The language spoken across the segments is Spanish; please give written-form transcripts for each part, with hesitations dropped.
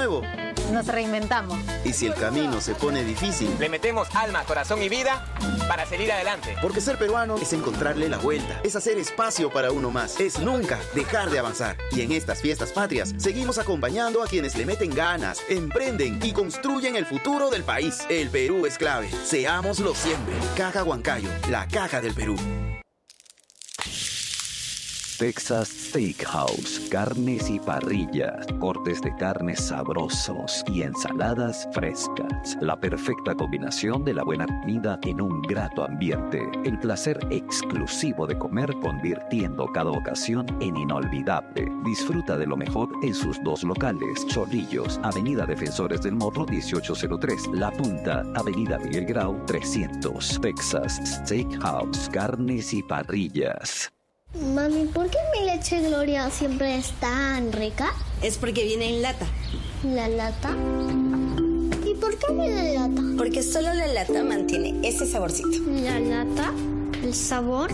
nuevo. Nos reinventamos. Y si el camino se pone difícil, le metemos alma, corazón y vida para salir adelante. Porque ser peruano es encontrarle la vuelta, es hacer espacio para uno más, es nunca dejar de avanzar. Y en estas fiestas patrias, seguimos acompañando a quienes le meten ganas, emprenden y construyen el futuro del país. El Perú es clave. Seámoslo siempre. Caja Huancayo, la caja del Perú. Texas Steakhouse, carnes y parrillas, cortes de carnes sabrosos y ensaladas frescas. La perfecta combinación de la buena comida en un grato ambiente. El placer exclusivo de comer convirtiendo cada ocasión en inolvidable. Disfruta de lo mejor en sus dos locales, Chorrillos, Avenida Defensores del Morro 1803, La Punta, Avenida Miguel Grau 300. Texas Steakhouse, carnes y parrillas. Mami, ¿por qué mi leche Gloria siempre es tan rica? Es porque viene en lata. ¿La lata? ¿Y por qué viene en lata? Porque solo la lata mantiene ese saborcito. ¿La lata? ¿El sabor?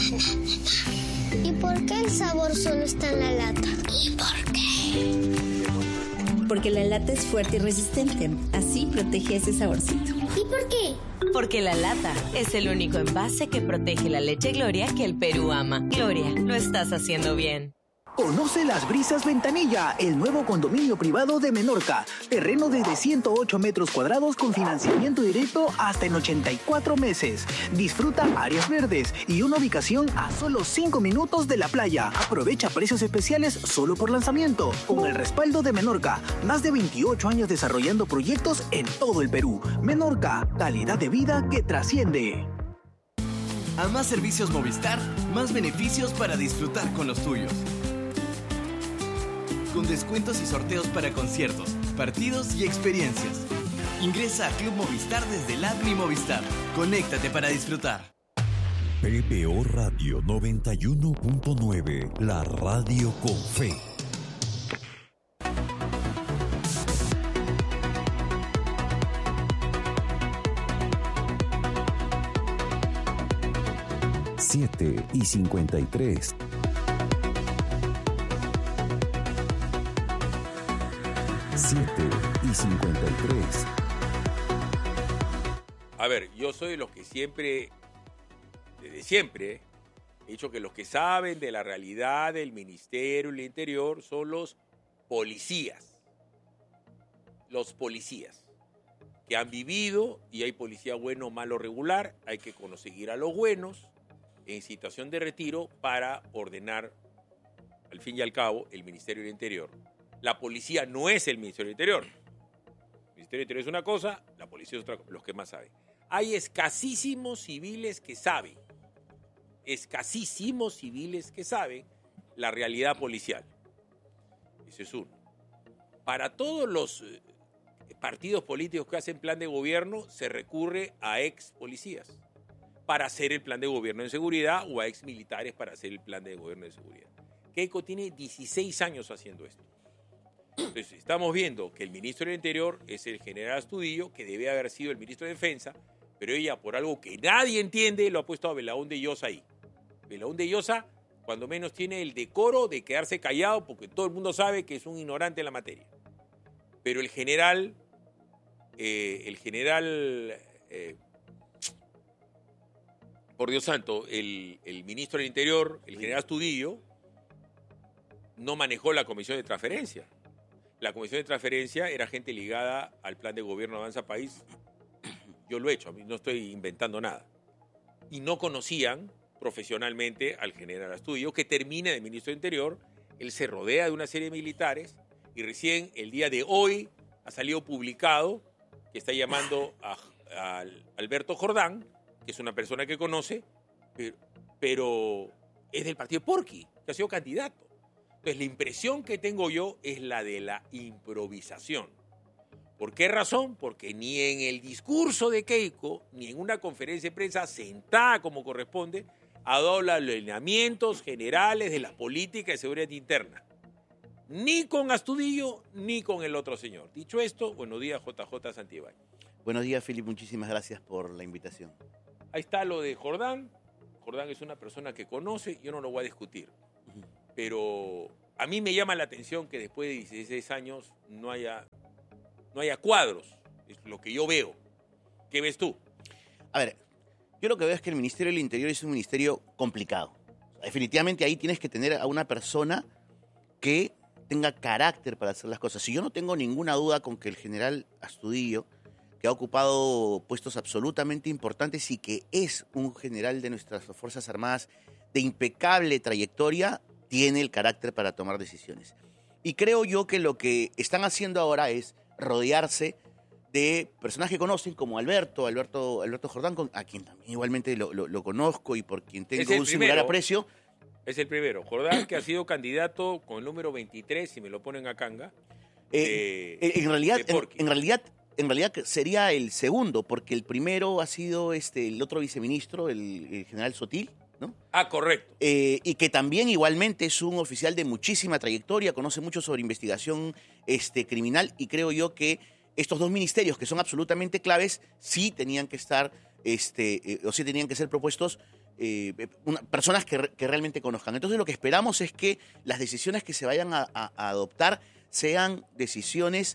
¿Y por qué el sabor solo está en la lata? ¿Y por qué? Porque la lata es fuerte y resistente. Así protege ese saborcito. ¿Y por qué? Porque la lata es el único envase que protege la leche Gloria que el Perú ama. Gloria, lo estás haciendo bien. Conoce Las Brisas Ventanilla, el nuevo condominio privado de Menorca. Terreno desde 108 metros cuadrados con financiamiento directo hasta en 84 meses. Disfruta áreas verdes y una ubicación a solo 5 minutos de la playa. Aprovecha precios especiales solo por lanzamiento. Con el respaldo de Menorca, más de 28 años desarrollando proyectos en todo el Perú. Menorca, calidad de vida que trasciende. A más servicios Movistar, más beneficios para disfrutar con los tuyos. Con descuentos y sorteos para conciertos, partidos y experiencias. Ingresa a Club Movistar desde el app Mi Movistar. Conéctate para disfrutar. PBO Radio 91.9, la radio con fe. Siete y 53. 7:53. A ver, yo soy de los que siempre, desde siempre, he dicho que los que saben de la realidad del Ministerio del Interior son los policías. Los policías que han vivido, y hay policía bueno, malo, regular, hay que conseguir a los buenos en situación de retiro para ordenar, al fin y al cabo, el Ministerio del Interior. La policía no es el Ministerio del Interior. El Ministerio del Interior es una cosa, la policía es otra cosa, los que más saben. Hay escasísimos civiles que saben la realidad policial. Ese es uno. Para todos los partidos políticos que hacen plan de gobierno, se recurre a ex policías para hacer el plan de gobierno de seguridad o a ex militares para hacer el plan de gobierno de seguridad. Keiko tiene 16 años haciendo esto. Entonces, estamos viendo que el ministro del Interior es el general Astudillo, que debe haber sido el ministro de Defensa, pero ella, por algo que nadie entiende, lo ha puesto a Belaúnde Llosa ahí. Belaúnde Llosa, cuando menos, tiene el decoro de quedarse callado, porque todo el mundo sabe que es un ignorante en la materia. Pero el general, por Dios santo, el ministro del Interior, el general Astudillo, no manejó la comisión de transferencia. La comisión de transferencia era gente ligada al plan de gobierno Avanza País. Yo lo he hecho, a mí no estoy inventando nada. Y no conocían profesionalmente al general Astudillo, que termina de ministro de Interior. Él se rodea de una serie de militares y recién el día de hoy ha salido publicado que está llamando a Alberto Jordán, que es una persona que conoce, pero es del partido Porqui, que ha sido candidato. Entonces, la impresión que tengo yo es la de la improvisación. ¿Por qué razón? Porque ni en el discurso de Keiko, ni en una conferencia de prensa sentada como corresponde, ha dado los lineamientos generales de la política de seguridad interna. Ni con Astudillo, ni con el otro señor. Dicho esto, buenos días, JJ Santibáñez. Buenos días, Felipe. Muchísimas gracias por la invitación. Ahí está lo de Jordán. Jordán es una persona que conoce, yo no lo voy a discutir. Pero a mí me llama la atención que después de 16 años no haya cuadros. Es lo que yo veo. ¿Qué ves tú? A ver, yo lo que veo es que el Ministerio del Interior es un ministerio complicado. Definitivamente ahí tienes que tener a una persona que tenga carácter para hacer las cosas. Si yo no tengo ninguna duda con que el general Astudillo, que ha ocupado puestos absolutamente importantes y que es un general de nuestras Fuerzas Armadas de impecable trayectoria, tiene el carácter para tomar decisiones. Y creo yo que lo que están haciendo ahora es rodearse de personas que conocen, como Alberto Jordán, a quien también igualmente lo conozco y por quien tengo un singular aprecio. Es el primero. Jordán, que ha sido candidato con el número 23, si me lo ponen a canga. En realidad sería el segundo, porque el primero ha sido el otro viceministro, el general Sotil, ¿no? Ah, correcto. Y que también igualmente es un oficial de muchísima trayectoria, conoce mucho sobre investigación criminal, y creo yo que estos dos ministerios, que son absolutamente claves, sí tenían que estar, o sí tenían que ser propuestos personas que realmente conozcan. Entonces lo que esperamos es que las decisiones que se vayan a adoptar sean decisiones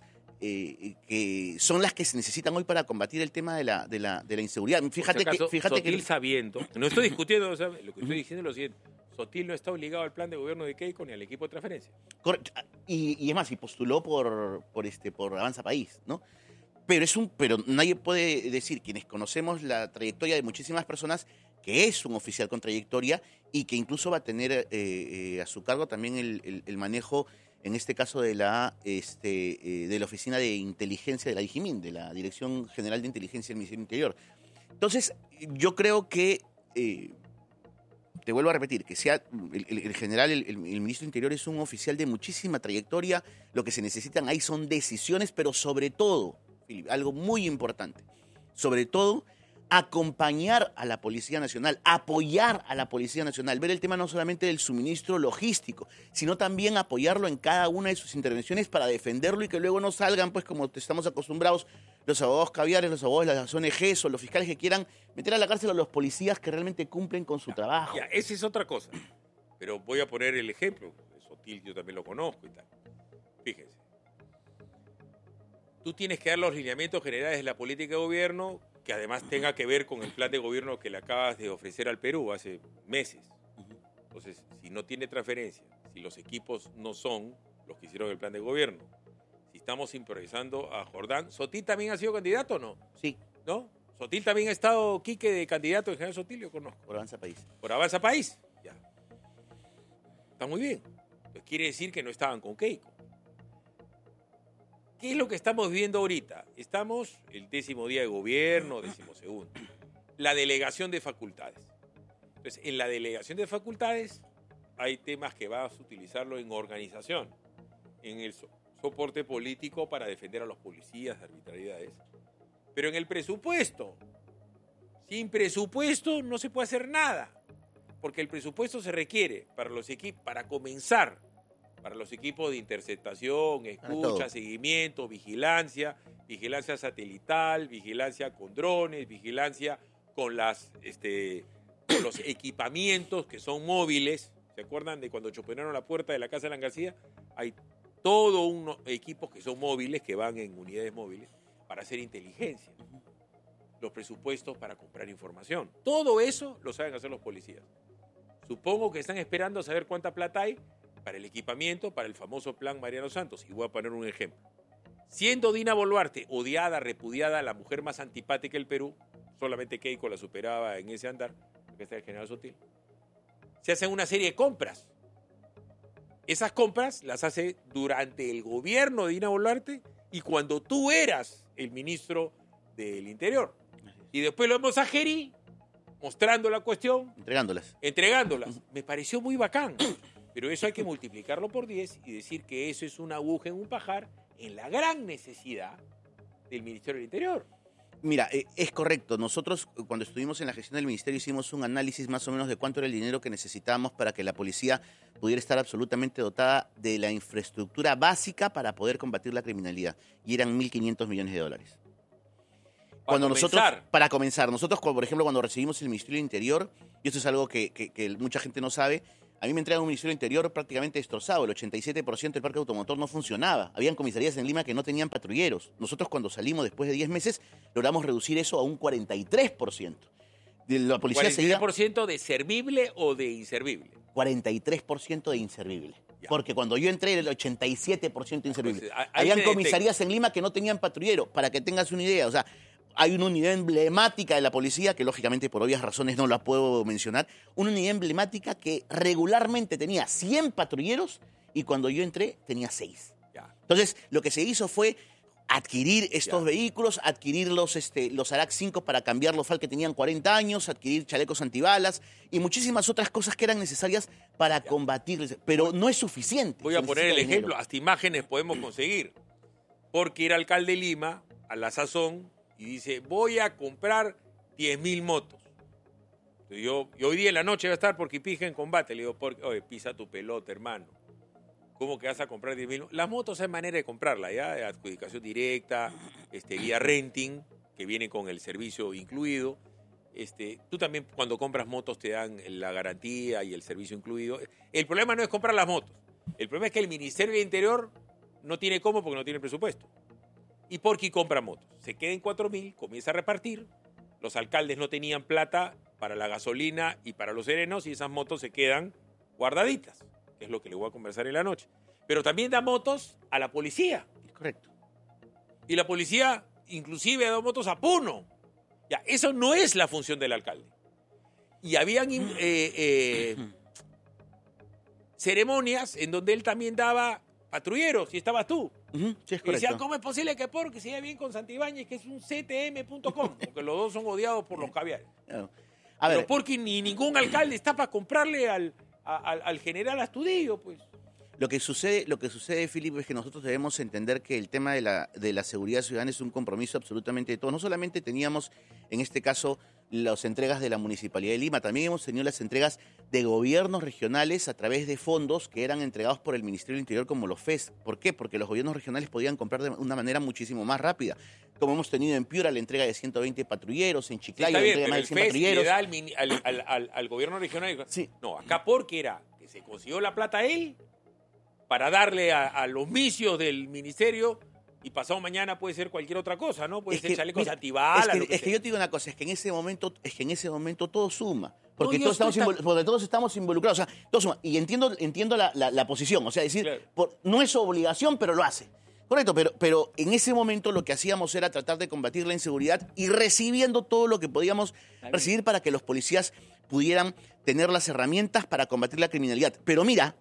que son las que se necesitan hoy para combatir el tema de la inseguridad. Fíjate Sotil sabiendo, no estoy discutiendo, ¿sabes? Lo que estoy diciendo es lo siguiente: Sotil no está obligado al plan de gobierno de Keiko ni al equipo de transferencia. Correcto. Y es más, y postuló por Avanza País, ¿no? Pero nadie puede decir, quienes conocemos la trayectoria de muchísimas personas, que es un oficial con trayectoria y que incluso va a tener a su cargo también el manejo, en este caso, de la Oficina de Inteligencia de la DIGIMIN, de la Dirección General de Inteligencia del Ministerio del Interior. Entonces, yo creo que, te vuelvo a repetir, que sea el general, el ministro del Interior es un oficial de muchísima trayectoria. Lo que se necesitan ahí son decisiones, pero sobre todo, Philip, algo muy importante, sobre todo, acompañar a la Policía Nacional, apoyar a la Policía Nacional, ver el tema no solamente del suministro logístico, sino también apoyarlo en cada una de sus intervenciones para defenderlo y que luego no salgan, pues como estamos acostumbrados, los abogados caviares, los abogados de las ONGs o los fiscales que quieran meter a la cárcel a los policías que realmente cumplen con su trabajo. Ya, esa es otra cosa. Pero voy a poner el ejemplo. Sotil yo también lo conozco y tal. Fíjense. Tú tienes que dar los lineamientos generales de la política de gobierno que además tenga que ver con el plan de gobierno que le acabas de ofrecer al Perú hace meses. Entonces, si no tiene transferencia, si los equipos no son los que hicieron el plan de gobierno, si estamos improvisando a Jordán, ¿Sotil también ha sido candidato o no? Sí. ¿No? ¿Sotil también ha estado, Quique, de candidato en general Sotil? Yo conozco. Por Avanza País. Por Avanza País. Ya. Está muy bien. Pues quiere decir que no estaban con Keiko. ¿Qué es lo que estamos viviendo ahorita? Estamos el 10º día de gobierno, 12º. La delegación de facultades. Entonces, en la delegación de facultades hay temas que vas a utilizarlo en organización, en el soporte político para defender a los policías de arbitrariedades. Pero en el presupuesto, sin presupuesto no se puede hacer nada, porque el presupuesto se requiere para los equipos, para comenzar, para los equipos de interceptación, escucha, seguimiento, vigilancia satelital, vigilancia con drones, vigilancia con con los equipamientos que son móviles. ¿Se acuerdan de cuando chopearon la puerta de la Casa de la García? Hay todos unos equipos que son móviles, que van en unidades móviles, para hacer inteligencia. Los presupuestos para comprar información. Todo eso lo saben hacer los policías. Supongo que están esperando saber cuánta plata hay para el equipamiento, para el famoso plan Mariano Santos. Y voy a poner un ejemplo. Siendo Dina Boluarte odiada, repudiada, la mujer más antipática del Perú, solamente Keiko la superaba en ese andar, porque está el general Sotil, se hacen una serie de compras. Esas compras las hace durante el gobierno de Dina Boluarte y cuando tú eras el ministro del Interior. Y después lo vemos a Geri mostrando la cuestión. Entregándolas. Me pareció muy bacán. Pero eso hay que multiplicarlo por 10 y decir que eso es una aguja en un pajar en la gran necesidad del Ministerio del Interior. Mira, es correcto. Nosotros, cuando estuvimos en la gestión del Ministerio, hicimos un análisis más o menos de cuánto era el dinero que necesitábamos para que la policía pudiera estar absolutamente dotada de la infraestructura básica para poder combatir la criminalidad. Y eran $1.500 millones. Para comenzar, nosotros, por ejemplo, cuando recibimos el Ministerio del Interior, y esto es algo que mucha gente no sabe, A mí me entregan un Ministerio del Interior prácticamente destrozado. El 87% del parque automotor no funcionaba. Habían comisarías en Lima que no tenían patrulleros. Nosotros cuando salimos después de 10 meses logramos reducir eso a un 43%. La policía ¿43% de servible o de inservible? 43% de inservible. Ya. Porque cuando yo entré era el 87% inservible. Pues, habían comisarías en Lima que no tenían patrullero, para que tengas una idea. O sea, hay una unidad emblemática de la policía, que lógicamente por obvias razones no la puedo mencionar, una unidad emblemática que regularmente tenía 100 patrulleros y cuando yo entré tenía 6. Ya. Entonces, lo que se hizo fue adquirir estos vehículos, adquirir los ARAC 5 para cambiar los FAL que tenían 40 años, adquirir chalecos antibalas y muchísimas otras cosas que eran necesarias para combatir. Pero no es suficiente. Voy a poner el ejemplo, hasta imágenes podemos conseguir. Porque era alcalde de Lima, a la sazón, y dice, voy a comprar 10.000 motos. Entonces yo hoy día en la noche voy a estar por Quipija en combate. Le digo, oye, pisa tu pelota, hermano. ¿Cómo que vas a comprar 10.000? Las motos hay manera de comprarla, ¿ya? De adjudicación directa, vía renting, que viene con el servicio incluido. Tú también cuando compras motos te dan la garantía y el servicio incluido. El problema no es comprar las motos. El problema es que el Ministerio del Interior no tiene cómo porque no tiene presupuesto. Y Porqui compra motos. Se queda en 4.000, comienza a repartir. Los alcaldes no tenían plata para la gasolina y para los serenos y esas motos se quedan guardaditas, que es lo que le voy a conversar en la noche. Pero también da motos a la policía. Correcto. Y la policía inclusive ha dado motos a Puno. Ya, eso no es la función del alcalde. Y habían ceremonias en donde él también daba patrulleros, y estabas tú. Sí, es y decían, ¿cómo es posible que Porqui se lleve bien con Santibáñez, que es un ctm.com? Porque los dos son odiados por los caviares. Claro. Pero Porqui ni ningún alcalde está para comprarle al general Astudillo, pues. Lo que sucede, Filipe, es que nosotros debemos entender que el tema de la seguridad ciudadana es un compromiso absolutamente de todos. No solamente teníamos, en este caso, las entregas de la Municipalidad de Lima, también hemos tenido las entregas de gobiernos regionales a través de fondos que eran entregados por el Ministerio del Interior como los FES. ¿Por qué? Porque los gobiernos regionales podían comprar de una manera muchísimo más rápida. Como hemos tenido en Piura la entrega de 120 patrulleros, en Chiclayo la entrega de más de 100 patrulleros. Le da al gobierno regional. Sí. No, acá Porqui era que se consiguió la plata él para darle a los misios del ministerio y pasado mañana puede ser cualquier otra cosa, ¿no? Puede ser chalecos antibalas. Es que yo te digo una cosa, es que en ese momento todo suma. Porque todos estamos involucrados. O sea, todo suma. Y entiendo la posición. O sea, decir, claro, no es obligación, pero lo hace. Correcto, pero en ese momento lo que hacíamos era tratar de combatir la inseguridad y recibiendo todo lo que podíamos recibir para que los policías pudieran tener las herramientas para combatir la criminalidad. Pero mira,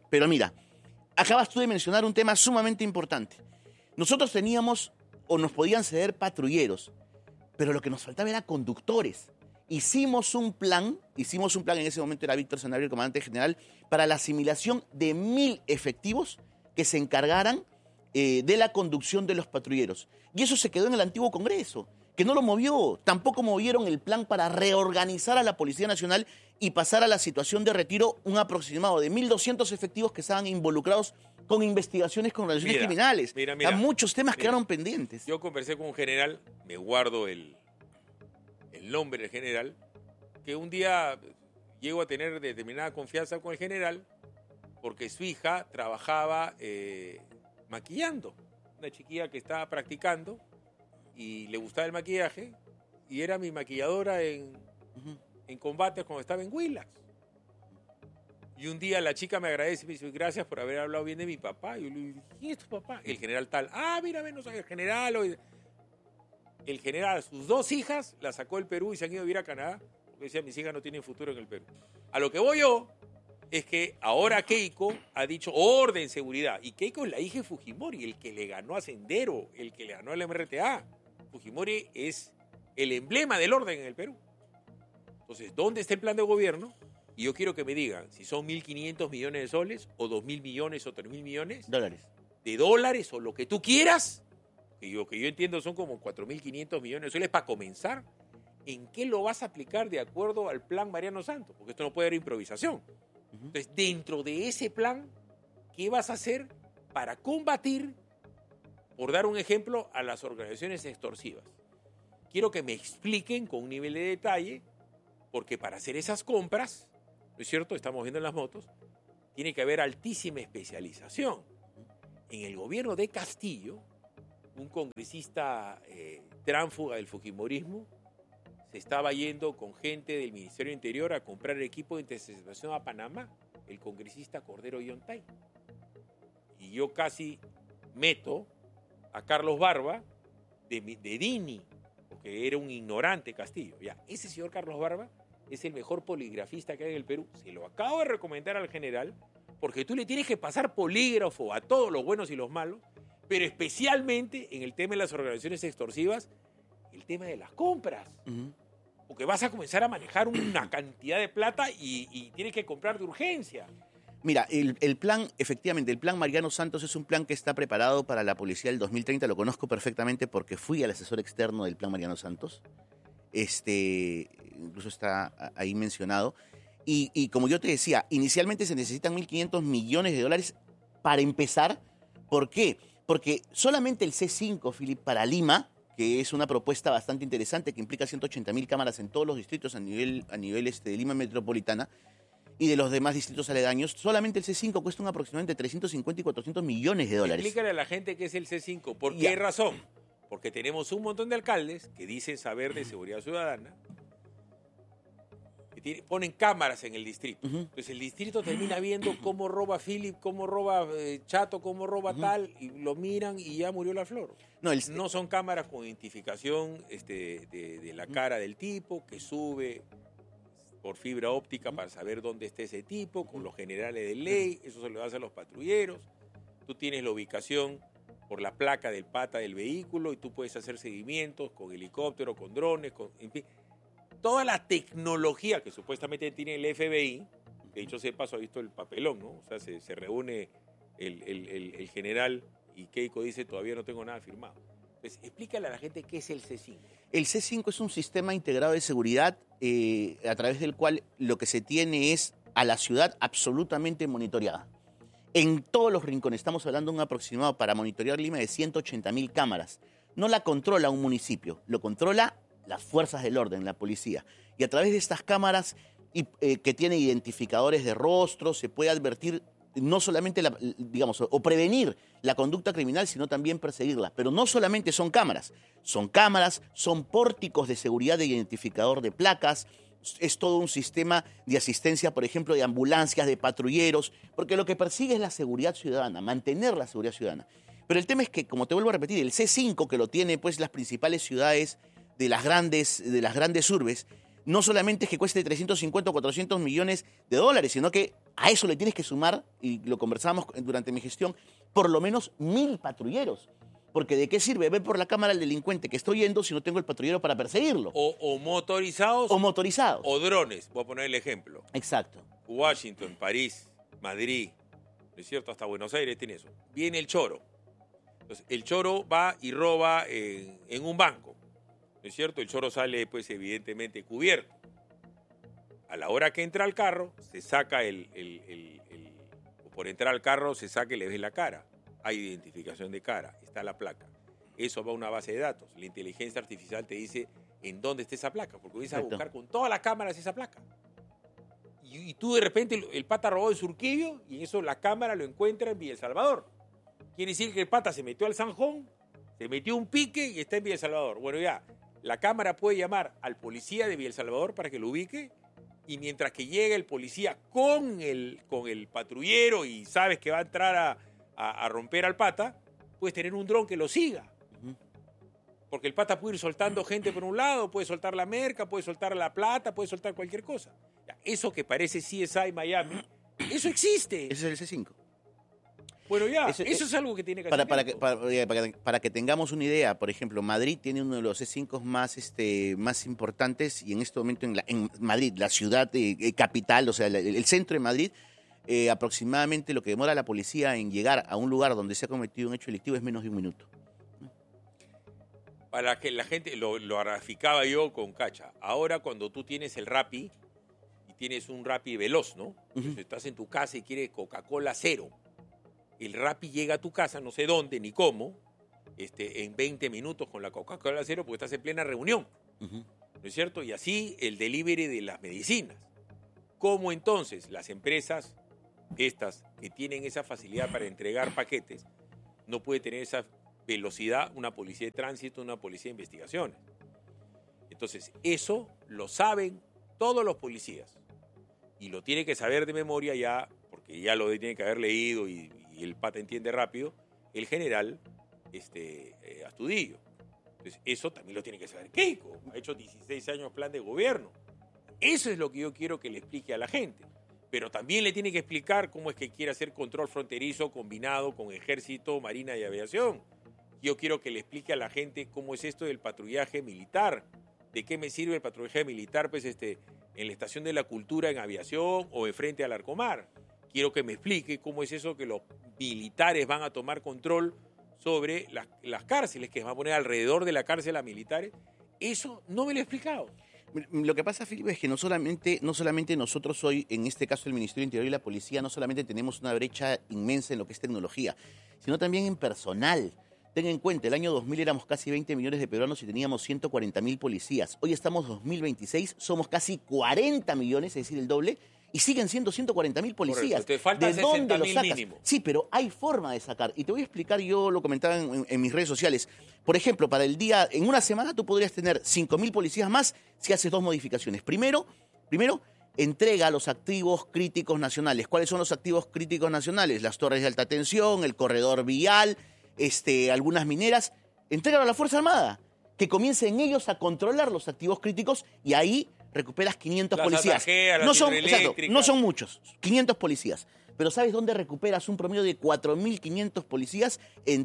acabas tú de mencionar un tema sumamente importante. Nosotros teníamos o nos podían ceder patrulleros, pero lo que nos faltaba era conductores. Hicimos un plan, en ese momento era Víctor Sanabria, el comandante general, para la asimilación de 1.000 efectivos que se encargaran de la conducción de los patrulleros. Y eso se quedó en el antiguo Congreso, que no lo movió. Tampoco movieron el plan para reorganizar a la Policía Nacional y pasar a la situación de retiro un aproximado de 1.200 efectivos que estaban involucrados con investigaciones con relaciones criminales. Mira. Muchos temas quedaron pendientes. Yo conversé con un general, me guardo el nombre del general, que un día llego a tener determinada confianza con el general porque su hija trabajaba maquillando. Una chiquilla que estaba practicando y le gustaba el maquillaje y era mi maquilladora en combates cuando estaba en Huilas. Y un día la chica me agradece y me dice, gracias por haber hablado bien de mi papá. Y yo le digo, ¿quién es tu papá? El general tal. Mira, ven, no soy el general. El general, sus 2 hijas, las sacó del Perú y se han ido a vivir a Canadá. Porque decía, mis hijas no tienen futuro en el Perú. A lo que voy yo es que ahora Keiko ha dicho orden, seguridad. Y Keiko es la hija de Fujimori, el que le ganó a Sendero, el que le ganó al MRTA. Fujimori es el emblema del orden en el Perú. Entonces, ¿dónde está el plan de gobierno? Y yo quiero que me digan si son 1.500 millones de soles o 2.000 millones o 3.000 millones. De dólares o lo que tú quieras. Que yo entiendo son como 4.500 millones de soles para comenzar. ¿En qué lo vas a aplicar de acuerdo al plan Mariano Santos? Porque esto no puede haber improvisación. Entonces, dentro de ese plan, ¿qué vas a hacer para combatir, por dar un ejemplo, a las organizaciones extorsivas? Quiero que me expliquen con un nivel de detalle, porque para hacer esas compras, ¿no es cierto? Estamos viendo en las motos, tiene que haber altísima especialización. En el gobierno de Castillo, un congresista tránfuga del fujimorismo se estaba yendo con gente del Ministerio del Interior a comprar equipo de interceptación a Panamá, el congresista Cordero Yontay. Y yo casi meto a Carlos Barba de Dini, porque era un ignorante Castillo. Ya, ese señor Carlos Barba es el mejor poligrafista que hay en el Perú. Se lo acabo de recomendar al general, porque tú le tienes que pasar polígrafo a todos los buenos y los malos, pero especialmente en el tema de las organizaciones extorsivas, el tema de las compras. Porque vas a comenzar a manejar una cantidad de plata y tienes que comprar de urgencia. Mira, el plan, efectivamente, el plan Mariano Santos es un plan que está preparado para la policía del 2030. Lo conozco perfectamente porque fui al asesor externo del plan Mariano Santos. Incluso está ahí mencionado. Y como yo te decía, inicialmente se necesitan 1.500 millones de dólares para empezar. ¿Por qué? Porque solamente el C5, Philip, para Lima, que es una propuesta bastante interesante que implica 180.000 cámaras en todos los distritos a nivel de Lima metropolitana y de los demás distritos aledaños, solamente el C5 cuesta aproximadamente 350 y 400 millones de dólares. Explícale a la gente qué es el C5. ¿Por qué razón? Porque tenemos un montón de alcaldes que dicen saber de seguridad ciudadana, que ponen cámaras en el distrito. Entonces el distrito termina viendo cómo roba Philip, cómo roba Chato, cómo roba tal, y lo miran y ya murió la flor. No son cámaras con identificación de la cara del tipo, que sube por fibra óptica para saber dónde está ese tipo, con los generales de ley, eso se lo das a los patrulleros. Tú tienes la ubicación por la placa del pata del vehículo y tú puedes hacer seguimientos con helicóptero, con drones, en fin. Toda la tecnología que supuestamente tiene el FBI, de hecho ese paso ha visto el papelón, ¿no? O sea, se reúne el general y Keiko dice todavía no tengo nada firmado. Entonces, explícale a la gente qué es el C5. El C5 es un sistema integrado de seguridad a través del cual lo que se tiene es a la ciudad absolutamente monitoreada. En todos los rincones, estamos hablando de un aproximado para monitorear Lima de 180.000 cámaras. No la controla un municipio, lo controla las fuerzas del orden, la policía. Y a través de estas cámaras que tienen identificadores de rostros, se puede advertir no solamente, o prevenir la conducta criminal, sino también perseguirla. Pero no solamente son cámaras, son pórticos de seguridad de identificador de placas, es todo un sistema de asistencia, por ejemplo, de ambulancias, de patrulleros, porque lo que persigue es la seguridad ciudadana, mantener la seguridad ciudadana. Pero el tema es que, como te vuelvo a repetir, el C5, que lo tiene pues las principales ciudades de las grandes urbes, no solamente es que cueste 350 o 400 millones de dólares, sino que a eso le tienes que sumar, y lo conversamos durante mi gestión, por lo menos 1.000 patrulleros. Porque ¿de qué sirve ver por la cámara al delincuente que estoy yendo si no tengo el patrullero para perseguirlo? O motorizados. O motorizados. O drones. Voy a poner el ejemplo. Exacto. Washington, París, Madrid, ¿no es cierto? Hasta Buenos Aires tiene eso. Viene el choro. Entonces, el choro va y roba en un banco. ¿No es cierto? El choro sale, pues, evidentemente cubierto. A la hora que entra al carro, se saca por entrar al carro, se saca y le ves la cara. Hay identificación de cara, está la placa. Eso va a una base de datos. La inteligencia artificial te dice en dónde está esa placa, porque comienzas a buscar con todas las cámaras esa placa. Y tú de repente, el pata robó de Surquillo y en eso la cámara lo encuentra en Villa El Salvador. Quiere decir que el pata se metió al Sanjón, se metió un pique y está en Villa El Salvador. Bueno, ya, la cámara puede llamar al policía de Villa El Salvador para que lo ubique, y mientras que llega el policía con el patrullero y sabes que va a entrar a romper al pata, puedes tener un dron que lo siga. Porque el pata puede ir soltando gente por un lado, puede soltar la merca, puede soltar la plata, puede soltar cualquier cosa. Eso que parece CSI Miami, eso existe. Ese es el C5. Bueno, ya, eso es algo que tiene que hacer. Para que tengamos una idea, por ejemplo, Madrid tiene uno de los C5 más importantes, y en este momento en Madrid, la ciudad capital, o sea, el centro de Madrid, aproximadamente lo que demora la policía en llegar a un lugar donde se ha cometido un hecho delictivo es menos de un minuto. Para que la gente, lo graficaba yo con Cacha, ahora cuando tú tienes el Rappi, y tienes un Rappi veloz, ¿no? Entonces, estás en tu casa y quieres Coca-Cola cero. El Rappi llega a tu casa, no sé dónde ni cómo, en 20 minutos con la Coca-Cola cero, porque estás en plena reunión. ¿No es cierto? Y así el delivery de las medicinas. ¿Cómo entonces las empresas estas que tienen esa facilidad para entregar paquetes, no puede tener esa velocidad una policía de tránsito, una policía de investigaciones. Entonces, eso lo saben todos los policías y lo tiene que saber de memoria ya, porque ya lo tiene que haber leído y el pata entiende rápido, el general Astudillo. Entonces, eso también lo tiene que saber Keiko. Ha hecho 16 años plan de gobierno. Eso es lo que yo quiero que le explique a la gente. Pero también le tiene que explicar cómo es que quiere hacer control fronterizo combinado con ejército, marina y aviación. Yo quiero que le explique a la gente cómo es esto del patrullaje militar. ¿De qué me sirve el patrullaje militar en la Estación de la Cultura en aviación o en frente al Arcomar? Quiero que me explique cómo es eso que los militares van a tomar control sobre las cárceles, que van a poner alrededor de la cárcel a militares. Eso no me lo he explicado. Lo que pasa, Felipe, es que no solamente nosotros hoy, en este caso el Ministerio del Interior y la Policía, no solamente tenemos una brecha inmensa en lo que es tecnología, sino también en personal. Ten en cuenta, el año 2000 éramos casi 20 millones de peruanos y teníamos 140.000 policías. Hoy estamos en 2026, somos casi 40 millones, es decir, el doble, y siguen siendo 140.000 policías. Correcto, te falta ¿De dónde los 60.000 sacas? mínimo. Sí, pero hay forma de sacar. Y te voy a explicar, yo lo comentaba en mis redes sociales. Por ejemplo, para el día, en una semana tú podrías tener 5.000 policías más si haces 2 modificaciones. Primero, entrega los activos críticos nacionales. ¿Cuáles son los activos críticos nacionales? Las torres de alta tensión, el corredor vial, algunas mineras. Entrégalo a la Fuerza Armada, que comiencen ellos a controlar los activos críticos y ahí recuperas 500 Las policías. atajeas, las No son, hidroeléctricas. no son muchos, 500 policías. Pero ¿sabes dónde recuperas un promedio de 4.500 policías?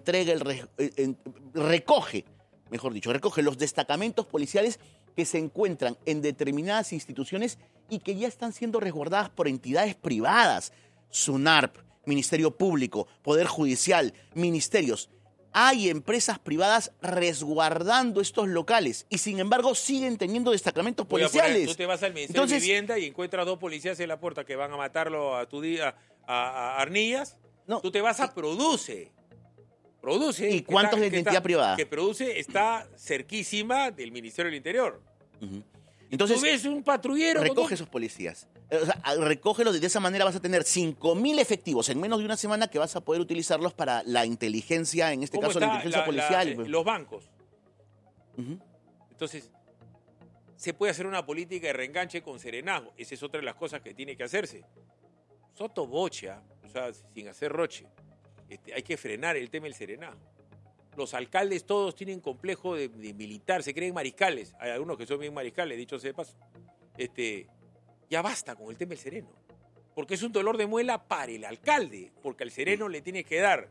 Recoge los destacamentos policiales que se encuentran en determinadas instituciones y que ya están siendo resguardadas por entidades privadas. SUNARP, Ministerio Público, Poder Judicial, ministerios. Hay empresas privadas resguardando estos locales y sin embargo siguen teniendo destacamentos policiales. Tú te vas al Ministerio de Vivienda y encuentras 2 policías en la puerta que van a matarlo a Arnillas. No. Tú te vas a Produce. ¿Y cuántos de identidad privada? Que Produce está cerquísima del Ministerio del Interior. Uh-huh. Entonces, tú ves un patrullero. Recoge esos policías. O sea, recógelos, de esa manera vas a tener 5.000 efectivos en menos de una semana que vas a poder utilizarlos para la inteligencia, en este caso la inteligencia policial. Los bancos. Uh-huh. Entonces, se puede hacer una política de reenganche con serenazgo. Esa es otra de las cosas que tiene que hacerse. Sotobocha, o sea, sin hacer roche. Hay que frenar el tema del serenazgo. Los alcaldes todos tienen complejo de militar, se creen mariscales. Hay algunos que son bien mariscales, dicho sea de paso. Ya basta con el tema del sereno. Porque es un dolor de muela para el alcalde. Porque al sereno le tiene que dar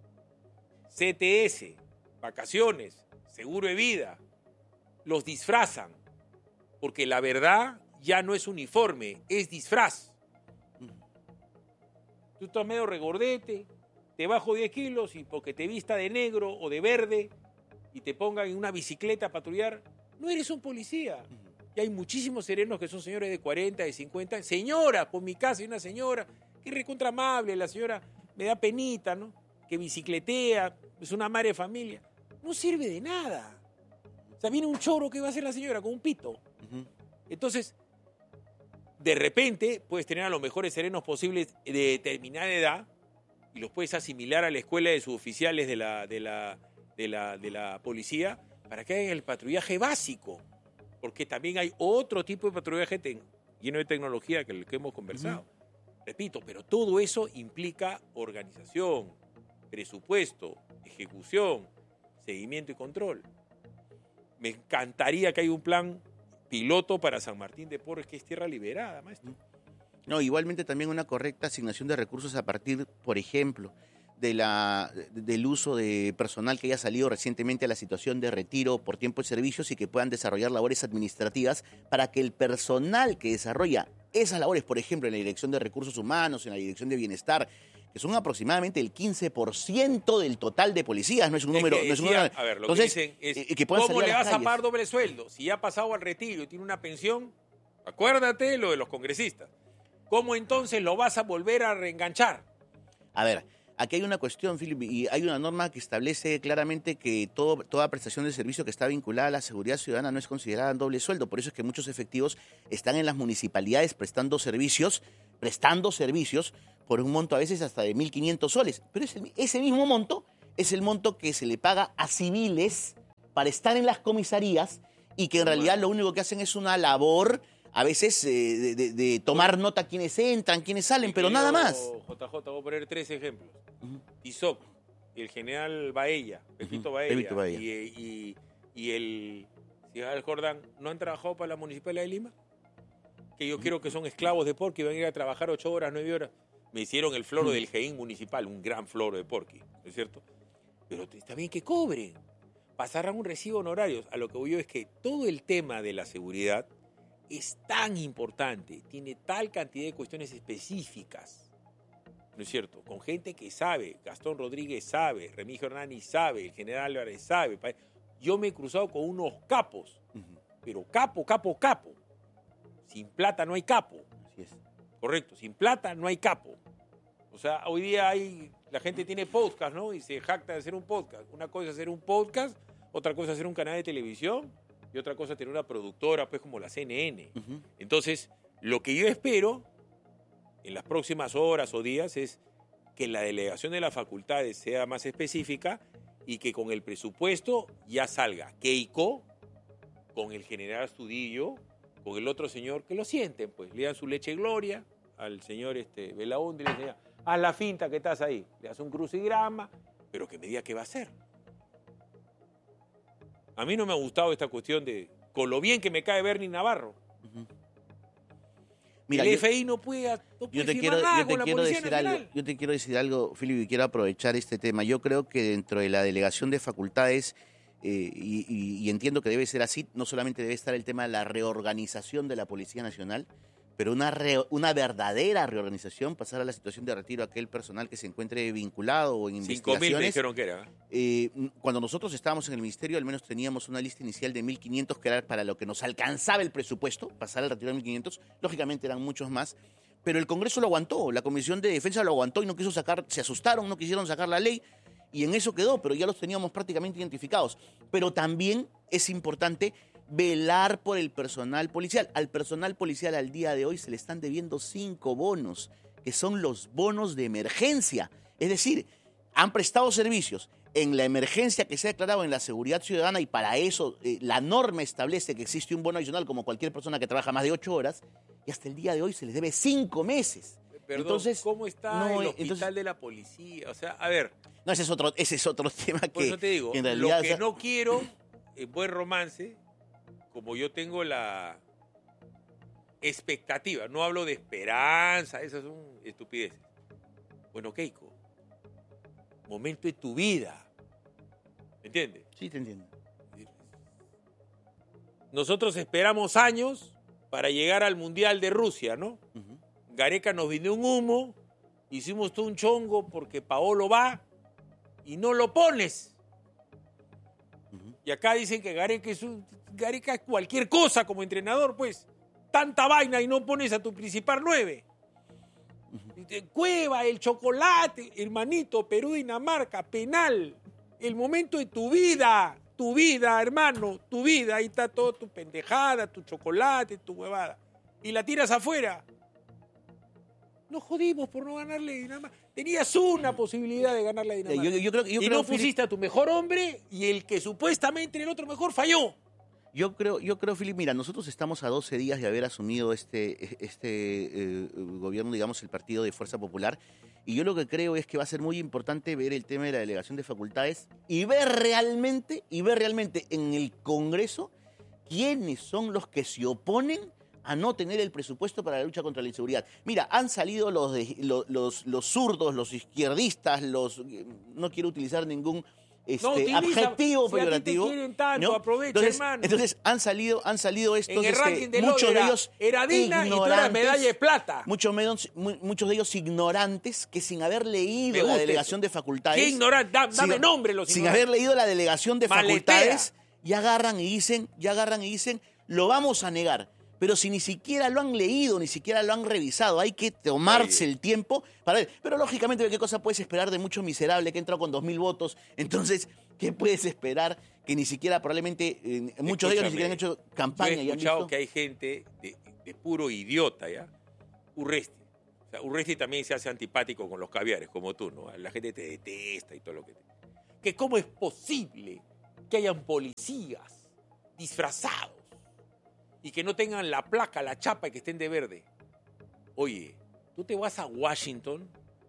CTS, vacaciones, seguro de vida. Los disfrazan. Porque la verdad ya no es uniforme, es disfraz. Tú estás medio regordete, te bajo 10 kilos y porque te vista de negro o de verde y te pongan en una bicicleta a patrullar, no eres un policía. Y hay muchísimos serenos que son señores de 40, de 50. Señora, por mi casa hay una señora que es recontra amable, la señora me da penita, ¿no? Que bicicletea, es una madre de familia. No sirve de nada. O sea, viene un choro que va a hacer la señora con un pito. Uh-huh. Entonces, de repente puedes tener a los mejores serenos posibles de determinada edad y los puedes asimilar a la escuela de suboficiales de la policía para que hagan el patrullaje básico. Porque también hay otro tipo de patrullaje lleno de tecnología que hemos conversado. Uh-huh. Repito, pero todo eso implica organización, presupuesto, ejecución, seguimiento y control. Me encantaría que haya un plan piloto para San Martín de Porres, que es tierra liberada, maestro. No, igualmente también una correcta asignación de recursos a partir, por ejemplo, del uso de personal que haya salido recientemente a la situación de retiro por tiempo de servicios y que puedan desarrollar labores administrativas para que el personal que desarrolla esas labores, por ejemplo, en la Dirección de Recursos Humanos, en la Dirección de Bienestar, que son aproximadamente el 15% del total de policías, no es un número... A ver, lo entonces, que dicen es, ¿cómo le vas a pagar doble sueldo? Si ya ha pasado al retiro y tiene una pensión, acuérdate lo de los congresistas. ¿Cómo entonces lo vas a volver a reenganchar? A ver, aquí hay una cuestión, Philip, y hay una norma que establece claramente que toda prestación de servicio que está vinculada a la seguridad ciudadana no es considerada doble sueldo. Por eso es que muchos efectivos están en las municipalidades prestando servicios, por un monto a veces hasta de 1.500 soles. Pero ese mismo monto es el monto que se le paga a civiles para estar en las comisarías y que en realidad lo único que hacen es una labor, a veces, de tomar nota quiénes entran, quiénes salen, pero nada más. JJ, voy a poner 3 ejemplos. Tizoc, el general Baella, Pepito Baella, y el general Jordán, ¿no han trabajado para la Municipalidad de Lima? Que yo creo que son esclavos de Porqui, van a ir a trabajar 8 horas, 9 horas. Me hicieron el floro del GEIN municipal, un gran floro de Porqui, ¿no es cierto? Pero está bien que cobren. Pasarán un recibo honorarios. A lo que voy yo es que todo el tema de la seguridad es tan importante, tiene tal cantidad de cuestiones específicas, ¿no es cierto? Con gente que sabe, Gastón Rodríguez sabe, Remigio Hernani sabe, el general Álvarez sabe. Yo me he cruzado con unos capos, pero capo. Sin plata no hay capo. Así es. Correcto, sin plata no hay capo. O sea, hoy día la gente tiene podcast, ¿no? Y se jacta de hacer un podcast. Una cosa es hacer un podcast, otra cosa es hacer un canal de televisión y otra cosa es tener una productora, pues, como la CNN. Entonces, lo que yo espero en las próximas horas o días es que la delegación de las facultades sea más específica y que con el presupuesto ya salga Keiko, con el general Astudillo, con el otro señor, que lo sienten, pues, le dan su leche gloria al señor Belaúnde y le enseña, haz la finta que estás ahí, le das un crucigrama, pero que me diga qué va a hacer. A mí no me ha gustado esta cuestión de, con lo bien que me cae Bernie Navarro. Mira, el FI no puede firmar nada con la Policía Nacional. Yo te quiero decir algo, Filipe, y quiero aprovechar este tema. Yo creo que dentro de la delegación de facultades, y entiendo que debe ser así, no solamente debe estar el tema de la reorganización de la Policía Nacional, pero una verdadera reorganización, pasar a la situación de retiro a aquel personal que se encuentre vinculado o en investigaciones. 5.000 me dijeron que era. Cuando nosotros estábamos en el ministerio, al menos teníamos una lista inicial de 1.500 que era para lo que nos alcanzaba el presupuesto, pasar al retiro de 1.500. Lógicamente eran muchos más, pero el Congreso lo aguantó, la Comisión de Defensa lo aguantó y no quiso sacar, se asustaron, no quisieron sacar la ley y en eso quedó, pero ya los teníamos prácticamente identificados. Pero también es importante velar por el personal policial. Al personal policial al día de hoy se le están debiendo 5 bonos, que son los bonos de emergencia. Es decir, han prestado servicios en la emergencia que se ha declarado en la seguridad ciudadana y para eso la norma establece que existe un bono adicional como cualquier persona que trabaja más de 8 horas y hasta el día de hoy se les debe 5 meses. Perdón, entonces, ¿cómo está el hospital de la policía? O sea, a ver. No, ese es otro tema que, por eso te digo, que en realidad... Lo que no quiero, en buen romance, como yo tengo la expectativa, no hablo de esperanza, esas son estupideces. Bueno, Keiko, momento de tu vida, ¿me entiendes? Sí, te entiendo. Nosotros esperamos años para llegar al Mundial de Rusia, ¿no? Gareca nos vendió un humo, hicimos todo un chongo porque Paolo va y no lo pones. Y acá dicen que Gareca es cualquier cosa como entrenador, pues. Tanta vaina y no pones a tu principal 9. Cueva, el chocolate, hermanito, Perú, Dinamarca, penal. El momento de tu vida, hermano, tu vida. Ahí está todo tu pendejada, tu chocolate, tu huevada. Y la tiras afuera. Nos jodimos por no ganarle a Dinamarca. Tenías una posibilidad de ganarle a Dinamarca. Yo creo, no pusiste a tu mejor hombre y el que supuestamente era el otro mejor falló. Yo creo, Filipe, mira, nosotros estamos a 12 días de haber asumido este gobierno, digamos, el Partido de Fuerza Popular, y yo lo que creo es que va a ser muy importante ver el tema de la delegación de facultades y ver realmente en el Congreso quiénes son los que se oponen a no tener el presupuesto para la lucha contra la inseguridad. Mira, han salido los zurdos, los izquierdistas, no quiero utilizar ningún adjetivo peyorativo. Si quieren tanto, ¿no? aprovecha, hermano. Entonces han salido estos, en el ranking de muchos de ellos era Dina y tú eras medalla de plata. Muchos de ellos ignorantes que sin haber leído la delegación de facultades. ¿Qué ignorante? Dame nombre los sin haber leído la delegación de facultades, ya agarran y dicen, lo vamos a negar. Pero si ni siquiera lo han leído, ni siquiera lo han revisado, hay que tomarse el tiempo para ver. Pero lógicamente, ¿qué cosa puedes esperar de mucho miserable que ha entrado con 2.000 votos? Entonces, ¿qué puedes esperar? Que ni siquiera probablemente, muchos de ellos ni siquiera han hecho campaña. Yo he escuchado que hay gente de puro idiota, ¿ya? Urresti. O sea, Urresti también se hace antipático con los caviares, como tú, ¿no? La gente te detesta y todo lo que... Que cómo es posible que hayan policías disfrazados y que no tengan la placa, la chapa y que estén de verde. Oye, tú te vas a Washington,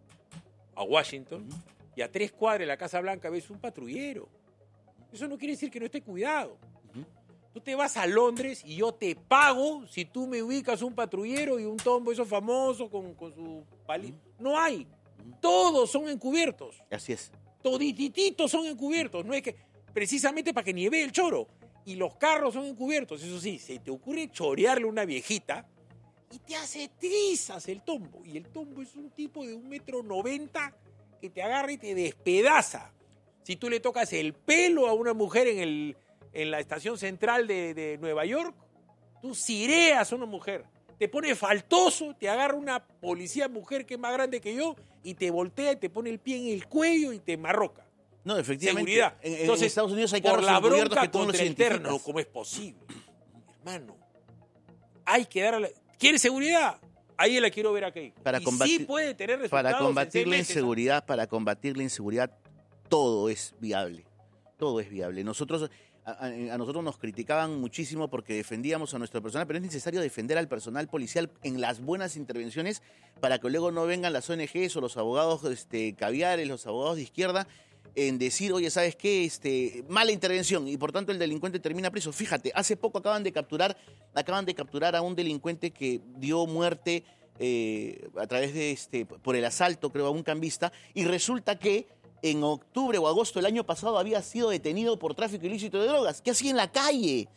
y a 3 cuadras de la Casa Blanca ves un patrullero. Eso no quiere decir que no esté cuidado. Tú te vas a Londres y yo te pago si tú me ubicas un patrullero y un tombo, esos famosos con su palito. No hay. Todos son encubiertos. Así es. Todititos son encubiertos. No es que precisamente para que nieve el choro. Y los carros son encubiertos. Eso sí, se te ocurre chorearle a una viejita y te hace trizas el tombo. Y el tombo es un tipo de 1,90 m que te agarra y te despedaza. Si tú le tocas el pelo a una mujer en la estación central de Nueva York, tú cireas a una mujer. Te pone faltoso, te agarra una policía mujer que es más grande que yo y te voltea y te pone el pie en el cuello y te marroca. No, efectivamente. Seguridad. Entonces, en Estados Unidos hay por carros la encubiertos bronca que tú no los contra el identificas. terno, ¿cómo es posible? Hermano, hay que darle... ¿Quieres seguridad? Ahí la quiero ver aquí. Sí puede tener resultados para combatir en 6 la meses, inseguridad, para combatir la inseguridad, todo es viable. Todo es viable. A nosotros nos criticaban muchísimo porque defendíamos a nuestro personal, pero es necesario defender al personal policial en las buenas intervenciones para que luego no vengan las ONGs o los abogados caviares, los abogados de izquierda, en decir, oye, ¿sabes qué? Mala intervención y por tanto el delincuente termina preso. Fíjate, hace poco acaban de capturar a un delincuente que dio muerte a través de por el asalto, creo, a un cambista, y resulta que en octubre o agosto del año pasado había sido detenido por tráfico ilícito de drogas. ¿Qué hacía en la calle?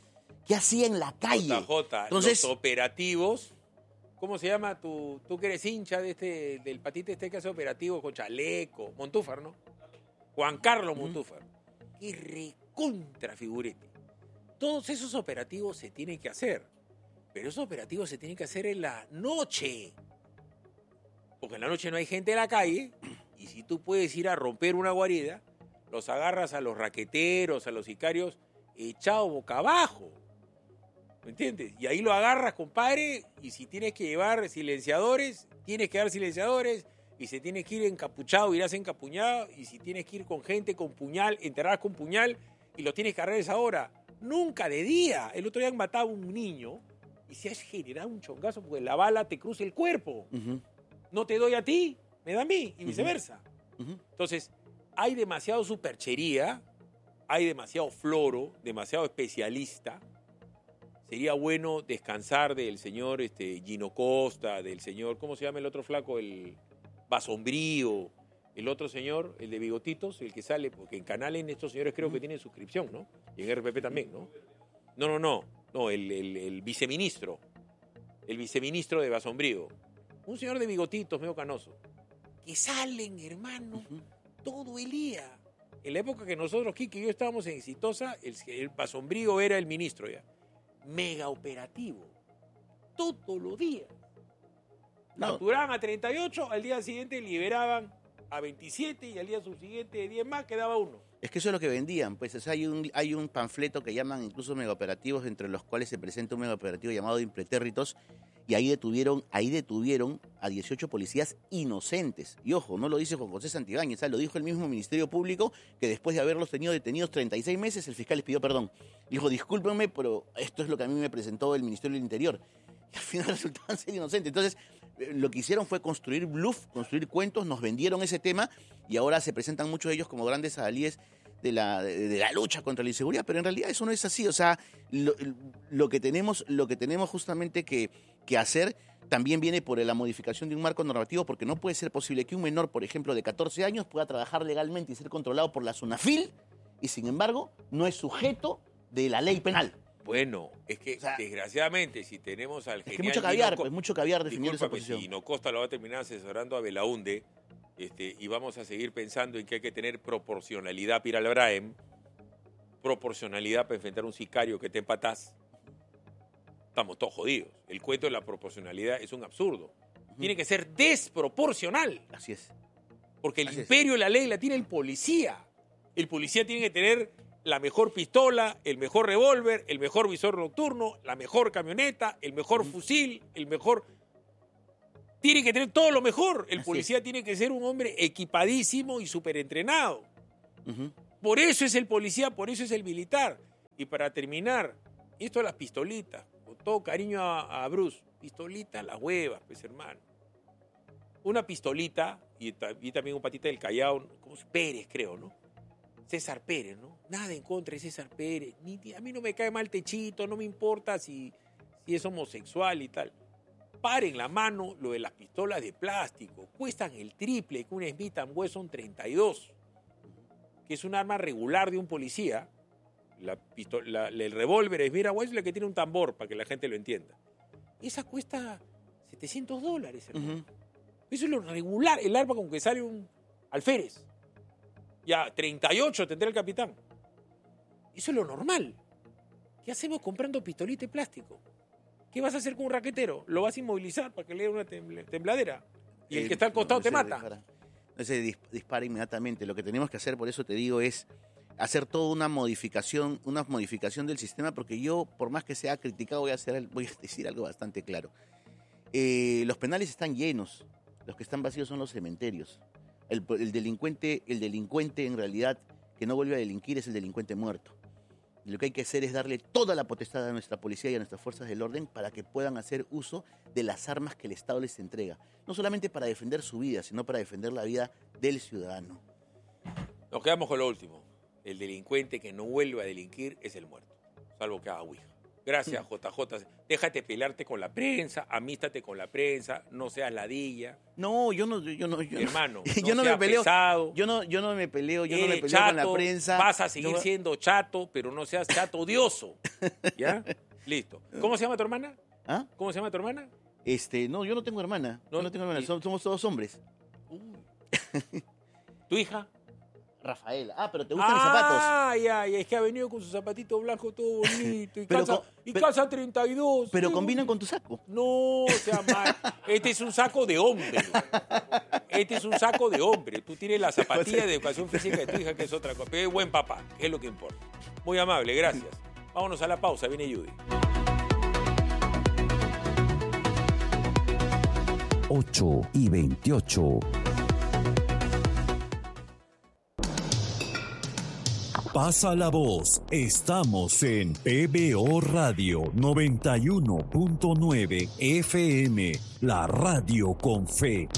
JJ, Entonces, los operativos, ¿cómo se llama? Tú que eres hincha del patito que hace operativos con chaleco, Montúfar, ¿no? Juan Carlos Montúfar. Qué recontra figurete. Todos esos operativos se tienen que hacer, pero esos operativos se tienen que hacer en la noche. Porque en la noche no hay gente en la calle. Y si tú puedes ir a romper una guarida, los agarras a los raqueteros, a los sicarios, echados boca abajo. ¿Me entiendes? Y ahí lo agarras, compadre, y si tienes que llevar silenciadores, tienes que dar silenciadores, y si tienes que ir encapuchado, irás encapuñado, y si tienes que ir con gente con puñal, enterrarás con puñal, y lo tienes que agarrar a esa hora. Nunca de día. El otro día han matado a un niño, y se ha generado un chongazo porque la bala te cruza el cuerpo. No te doy a ti, me da a mí, y viceversa. Entonces, hay demasiado superchería, hay demasiado floro, demasiado especialista. Sería bueno descansar del señor Gino Costa, del señor, ¿cómo se llama el otro flaco? El Basombrío, el otro señor, el de bigotitos, el que sale, porque en canales estos señores creo que tienen suscripción, ¿no? Y en RPP también, ¿no? No, el viceministro. El viceministro de Basombrío. Un señor de bigotitos, medio canoso. Que salen, hermano, todo el día. En la época que nosotros, Kiki y yo estábamos en Exitosa, el Basombrío era el ministro ya. Mega operativo. Todos los días. Capturaban a 38, al día siguiente liberaban a 27 y al día subsiguiente de 10 más quedaba uno. Es que eso es lo que vendían, pues. O sea, hay un panfleto que llaman incluso megaoperativos, entre los cuales se presenta un megaoperativo llamado Impretérritos, y ahí detuvieron a 18 policías inocentes. Y ojo, no lo dice Juan José Santibáñez, lo dijo el mismo Ministerio Público, que después de haberlos tenido detenidos 36 meses, el fiscal les pidió perdón. Dijo, discúlpenme, pero esto es lo que a mí me presentó el Ministerio del Interior. Y al final resultaban ser inocentes. Entonces, lo que hicieron fue construir bluff, construir cuentos, nos vendieron ese tema y ahora se presentan muchos de ellos como grandes adalides de la lucha contra la inseguridad, pero en realidad eso no es así. O sea, lo que tenemos justamente que hacer también viene por la modificación de un marco normativo, porque no puede ser posible que un menor, por ejemplo, de 14 años pueda trabajar legalmente y ser controlado por la SUNAFIL y, sin embargo, no es sujeto de la ley penal. Bueno, es que, desgraciadamente, si tenemos al genial... Es que mucho caviar definiendo esa posición. Si no Costa lo va a terminar asesorando a Belaunde, y vamos a seguir pensando en que hay que tener proporcionalidad para el Abraham, proporcionalidad para enfrentar a un sicario que te empatás, estamos todos jodidos. El cuento de la proporcionalidad es un absurdo. Tiene que ser desproporcional. Así es. Porque el imperio de la ley la tiene el policía. El policía tiene que tener la mejor pistola, el mejor revólver, el mejor visor nocturno, la mejor camioneta, el mejor fusil, el mejor... tiene que tener todo lo mejor. El Así policía es. tiene que ser un hombre equipadísimo y súper entrenado. Ujú. Por eso es el policía, por eso es el militar. Y para terminar, esto de las pistolitas, con todo cariño a Bruce, pistolita a las huevas, pues hermano. Una pistolita, y también un patita del Callao, como Pérez creo, ¿no? César Pérez, ¿no? Nada en contra de César Pérez. A mí no me cae mal Techito, no me importa si es homosexual y tal. Paren la mano lo de las pistolas de plástico. Cuestan el triple que una Smith & Wesson 32, que es un arma regular de un policía. El revólver Smith & Wesson es la que tiene un tambor, para que la gente lo entienda. Esa cuesta $700, hermano. Ujú. Eso es lo regular, el arma con que sale un alférez. Ya, 38 tendrá el capitán. Eso es lo normal. ¿Qué hacemos comprando pistolita de plástico? ¿Qué vas a hacer con un raquetero? ¿Lo vas a inmovilizar para que le dé una tembladera? Y el que está al costado te mata. Dispara inmediatamente. Lo que tenemos que hacer, por eso te digo, es hacer toda una modificación del sistema, porque yo, por más que sea criticado, voy a decir algo bastante claro. Los penales están llenos. Los que están vacíos son los cementerios. El delincuente en realidad que no vuelve a delinquir es el delincuente muerto. Y lo que hay que hacer es darle toda la potestad a nuestra policía y a nuestras fuerzas del orden para que puedan hacer uso de las armas que el Estado les entrega. No solamente para defender su vida, sino para defender la vida del ciudadano. Nos quedamos con lo último. El delincuente que no vuelve a delinquir es el muerto, salvo que haga ouija. Gracias, JJ. Déjate pelearte con la prensa, amístate con la prensa, no seas ladilla. No, yo no. Hermano, yo no seas me peleo. pesado. Yo no me peleo Chato, con la prensa. Vas a seguir siendo chato, pero no seas chato odioso. ¿Ya? Listo. ¿Cómo se llama tu hermana? ¿Ah? ¿Cómo se llama tu hermana? No, yo no tengo hermana. No tengo hermana. Somos todos hombres. ¿Tu hija? Rafaela. Pero ¿te gustan los zapatos? Ya, es que ha venido con su zapatito blanco todo bonito. Y calza 32. Pero combinan con tu saco. No, sea mal. Este es un saco de hombre. Tú tienes la zapatilla de educación física de tu hija, que es otra cosa. Pero es buen papá, que es lo que importa. Muy amable, gracias. Vámonos a la pausa, viene Judy. 8:28. Pasa la voz. Estamos en PBO Radio 91.9 FM, la radio con fe.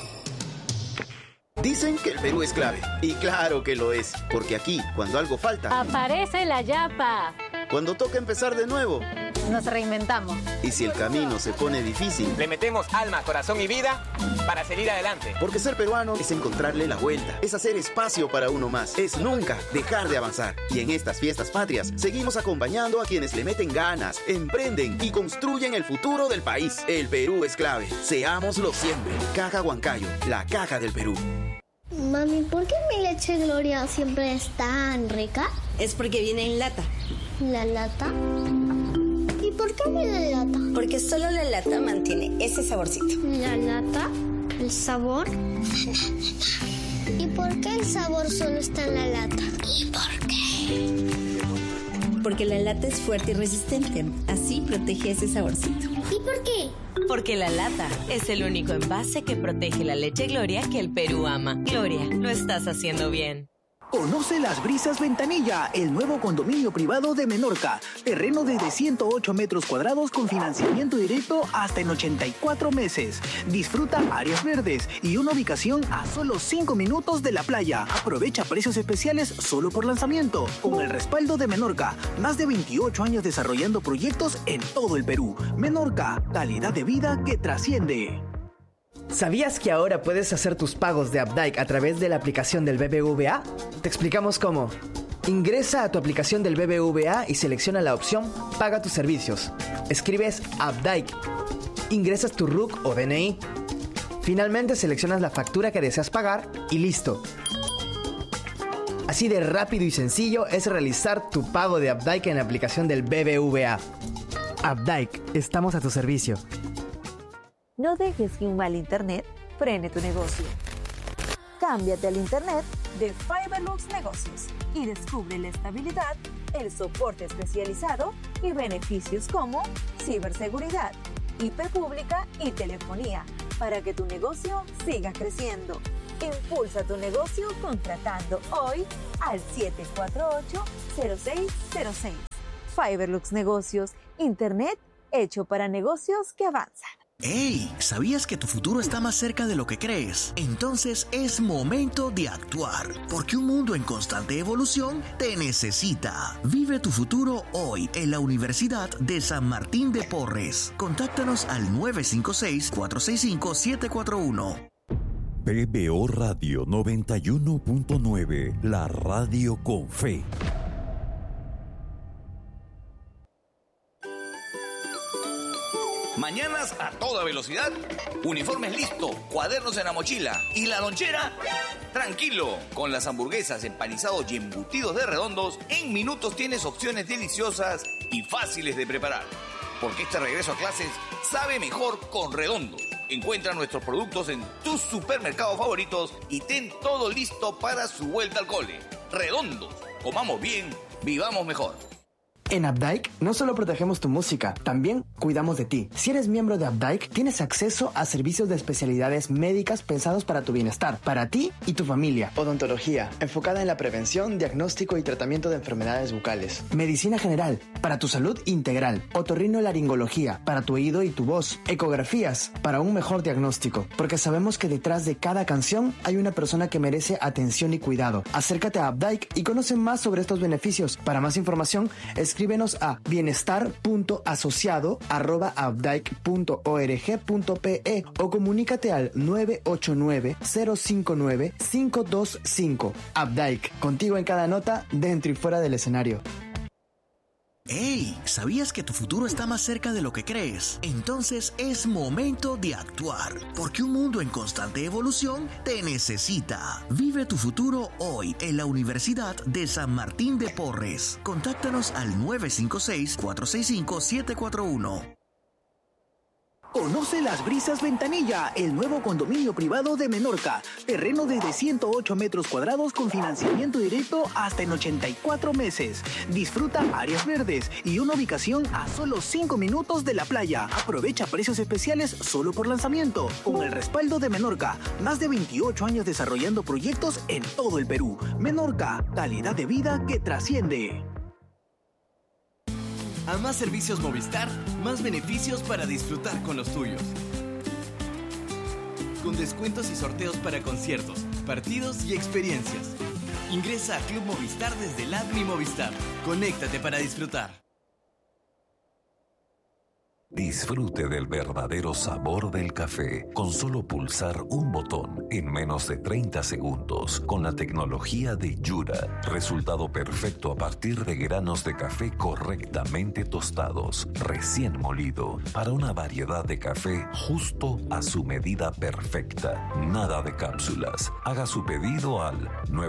Dicen que el Perú es clave. Y claro que lo es. Porque aquí, cuando algo falta, aparece la yapa. Cuando toca empezar de nuevo, nos reinventamos. Y si el camino se pone difícil, le metemos alma, corazón y vida para seguir adelante. Porque ser peruano es encontrarle la vuelta, es hacer espacio para uno más, es nunca dejar de avanzar. Y en estas fiestas patrias, seguimos acompañando a quienes le meten ganas, emprenden y construyen el futuro del país. El Perú es clave. Seámoslo siempre. Caja Huancayo, la caja del Perú. Mami, ¿por qué mi leche Gloria siempre es tan rica? Es porque viene en lata. ¿La lata? ¿Y por qué viene en lata? Porque solo la lata mantiene ese saborcito. ¿La lata? ¿El sabor? ¿Y por qué el sabor solo está en la lata? ¿Y por qué? Porque la lata es fuerte y resistente. Así protege ese saborcito. ¿Y por qué? Porque la lata es el único envase que protege la leche Gloria que el Perú ama. Gloria, lo estás haciendo bien. Conoce Las Brisas Ventanilla, el nuevo condominio privado de Menorca. Terreno desde 108 metros cuadrados con financiamiento directo hasta en 84 meses. Disfruta áreas verdes y una ubicación a solo 5 minutos de la playa. Aprovecha precios especiales solo por lanzamiento. Con el respaldo de Menorca, más de 28 años desarrollando proyectos en todo el Perú. Menorca, calidad de vida que trasciende. ¿Sabías que ahora puedes hacer tus pagos de Updike a través de la aplicación del BBVA? Te explicamos cómo. Ingresa a tu aplicación del BBVA y selecciona la opción Paga tus servicios. Escribes Updike. Ingresas tu RUC o DNI. Finalmente seleccionas la factura que deseas pagar y listo. Así de rápido y sencillo es realizar tu pago de Updike en la aplicación del BBVA. Updike, estamos a tu servicio. No dejes que un mal internet frene tu negocio. Cámbiate al internet de Fiberlux Negocios y descubre la estabilidad, el soporte especializado y beneficios como ciberseguridad, IP pública y telefonía, para que tu negocio siga creciendo. Impulsa tu negocio contratando hoy al 748-0606. Fiberlux Negocios, Internet hecho para negocios que avanzan. ¡Hey! ¿Sabías que tu futuro está más cerca de lo que crees? Entonces es momento de actuar, porque un mundo en constante evolución te necesita. Vive tu futuro hoy en la Universidad de San Martín de Porres. Contáctanos al 956-465-741. PBO Radio 91.9, la radio con fe. Mañanas a toda velocidad, uniformes listo, cuadernos en la mochila y la lonchera. Tranquilo, con las hamburguesas, empanizados y embutidos de Redondos, en minutos tienes opciones deliciosas y fáciles de preparar. Porque este regreso a clases sabe mejor con Redondos. Encuentra nuestros productos en tus supermercados favoritos y ten todo listo para su vuelta al cole. Redondos, comamos bien, vivamos mejor. En Updike no solo protegemos tu música, también cuidamos de ti. Si eres miembro de Updike, tienes acceso a servicios de especialidades médicas pensados para tu bienestar, para ti y tu familia. Odontología, enfocada en la prevención, diagnóstico y tratamiento de enfermedades bucales. Medicina general, para tu salud integral. Otorrinolaringología, para tu oído y tu voz. Ecografías, para un mejor diagnóstico. Porque sabemos que detrás de cada canción hay una persona que merece atención y cuidado. Acércate a Updike y conoce más sobre estos beneficios. Para más información, escríbenos a bienestar.asociado@updike.org.pe o comunícate al 989-059-525. Updike, contigo en cada nota, dentro y fuera del escenario. ¡Hey! ¿Sabías que tu futuro está más cerca de lo que crees? Entonces es momento de actuar, porque un mundo en constante evolución te necesita. Vive tu futuro hoy en la Universidad de San Martín de Porres. Contáctanos al 956-465-741. Conoce Las Brisas Ventanilla, el nuevo condominio privado de Menorca. Terreno desde 108 metros cuadrados con financiamiento directo hasta en 84 meses. Disfruta áreas verdes y una ubicación a solo 5 minutos de la playa. Aprovecha precios especiales solo por lanzamiento. Con el respaldo de Menorca, más de 28 años desarrollando proyectos en todo el Perú. Menorca, calidad de vida que trasciende. A más servicios Movistar, más beneficios para disfrutar con los tuyos. Con descuentos y sorteos para conciertos, partidos y experiencias. Ingresa a Club Movistar desde la app Mi Movistar. Conéctate para disfrutar. Disfrute del verdadero sabor del café con solo pulsar un botón en menos de 30 segundos con la tecnología de Yura. Resultado perfecto a partir de granos de café correctamente tostados, recién molido, para una variedad de café justo a su medida perfecta. Nada de cápsulas. Haga su pedido al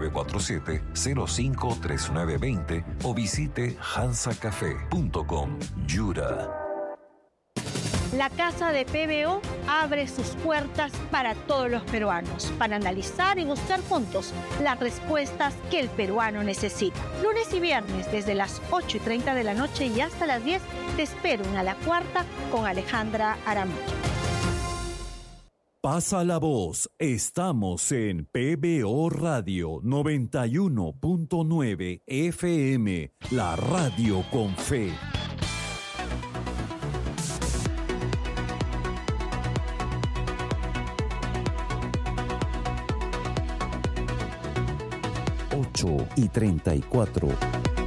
947-053920 o visite hansacafé.com. Yura. La Casa de PBO abre sus puertas para todos los peruanos, para analizar y buscar juntos las respuestas que el peruano necesita. Lunes y viernes, desde las 8:30 de la noche y hasta las 10, te espero en A la Cuarta con Alejandra Aramillo. Pasa la voz, estamos en PBO Radio 91.9 FM, la radio con fe. Y 34.